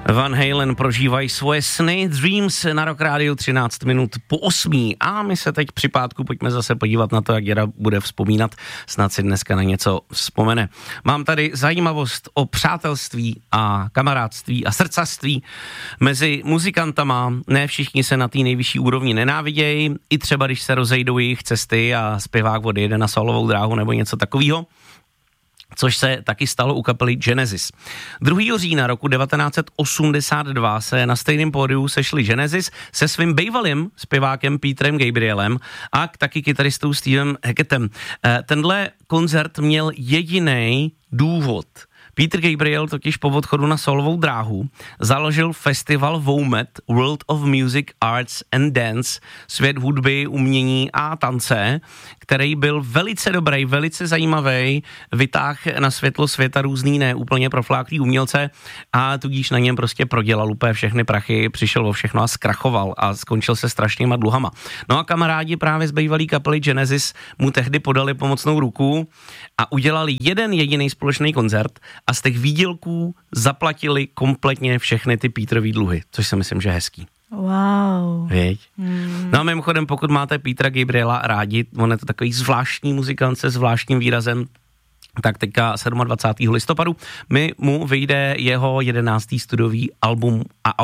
Van Halen prožívají svoje sny, Dreams na Rock Radio 13 minut po 8. A my se teď při pátku pojďme zase podívat na to, jak Jara bude vzpomínat. Snad si dneska na něco vzpomene. Mám tady zajímavost o přátelství a kamarádství a srdcařství mezi muzikantama. Ne všichni se na té nejvyšší úrovni nenávidějí, i třeba když se rozejdou jejich cesty a zpěvák odjede na solovou dráhu nebo něco takového. Což se taky stalo u kapely Genesis. 2. října roku 1982 se na stejném pódiu sešli Genesis se svým bývalým zpěvákem Petrem Gabrielem a taky kytaristou Stevem Hackettem. Tenhle koncert měl jediný důvod. Peter Gabriel totiž po odchodu na solovou dráhu založil festival WOMAD, World of Music, Arts and Dance, svět hudby, umění a tance, který byl velice dobrý, velice zajímavý, vytáhl na světlo světa různý neúplně profláklý umělce a tudíž na něm prostě prodělal úplně všechny prachy, přišel o všechno a zkrachoval a skončil se strašnýma dluhama. No a kamarádi právě z bývalý kapely Genesis mu tehdy podali pomocnou ruku a udělali jeden jediný společný koncert a z těch výdělků zaplatili kompletně všechny ty Peterový dluhy, což si myslím, že je hezký. Wow. Věď? No a mimochodem, pokud máte Petra Gabriela rádi, on je to takový zvláštní muzikant se zvláštním výrazem, tak teďka 27. listopadu mu vyjde jeho 11. studiový album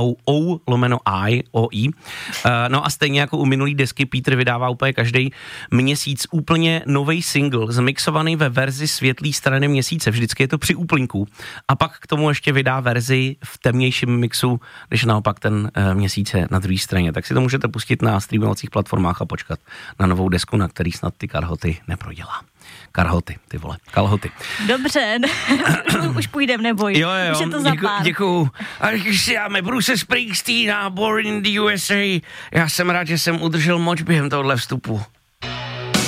O/I. No a stejně jako u minulý desky Peter vydává úplně každý měsíc úplně nový single, zmixovaný ve verzi světlý strany měsíce. Vždycky je to při úplňku. A pak k tomu ještě vydá verzi v temnějším mixu, když naopak ten měsíc je na druhé straně. Tak si to můžete pustit na streamovacích platformách a počkat na novou desku, na který snad ty karhoty neprodělá. Kalhoty. Dobře, už půjdem, neboj. Jo, už je to za pár. Děkuju. A když si dáme Bruce Springsteen a Born in the USA, já jsem rád, že jsem udržel moč během tohohle vstupu.